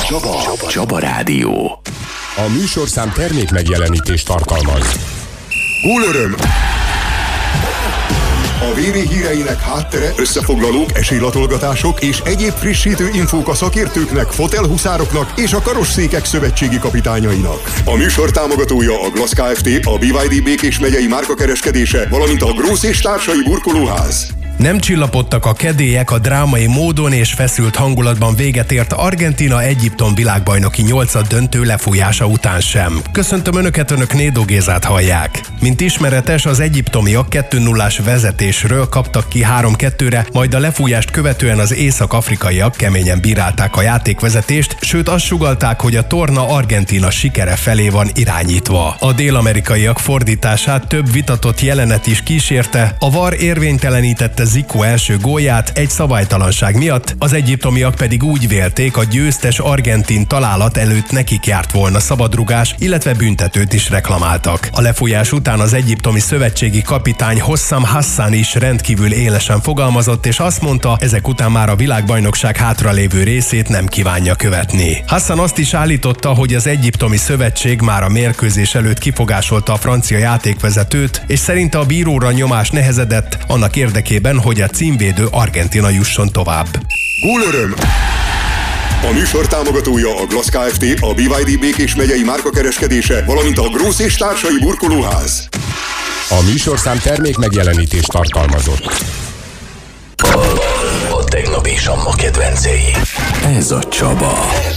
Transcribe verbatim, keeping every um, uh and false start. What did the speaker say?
Csaba. Csaba Rádió. A műsorszám termék megjelenítést tartalmaz. Gólöröm! A vé vé híreinek háttere, összefoglalók, esélylatolgatások és egyéb frissítő infók a szakértőknek, fotelhuszároknak és a karosszékek szövetségi kapitányainak. A műsor támogatója a Glass Kft., a bé vé dé Békés megyei márkakereskedése, valamint a Grósz és társai burkolóház. Nem csillapodtak a kedélyek, a drámai módon és feszült hangulatban véget ért Argentína-Egyiptom világbajnoki nyolcad döntő lefújása után sem. Köszöntöm Önöket, Önök Nédó Gézát hallják. Mint ismeretes, az egyiptomiak kettő nullás vezetésről kaptak ki három kettőre, majd a lefújást követően az észak-afrikaiak keményen bírálták a játékvezetést, sőt azt sugallták, hogy a torna Argentína sikere felé van irányítva. A dél-amerikaiak fordítását több vitatott jelenet is kísérte, a vé á er érvénytelenítette Zico első gólját egy szabálytalanság miatt, az egyiptomiak pedig úgy vélték, a győztes argentin találat előtt nekik járt volna szabadrugás, illetve büntetőt is reklamáltak. A lefújás után az egyiptomi szövetségi kapitány Hossam Hassan is rendkívül élesen fogalmazott, és azt mondta, ezek után már a világbajnokság hátralévő részét nem kívánja követni. Hassan azt is állította, hogy az egyiptomi szövetség már a mérkőzés előtt kifogásolta a francia játékvezetőt, és szerinte a bíróra nyomás nehezedett annak érdekében, hogy a címvédő Argentína jusson tovább. Gólöröm! A műsor támogatója a Glass Kft., a bé vé dé Békés megyei márkakereskedése, valamint a Grósz és társai burkolóház. A műsorszám termék megjelenítést tartalmazott. A tegnap és a ma kedvencei. Ez a Csaba.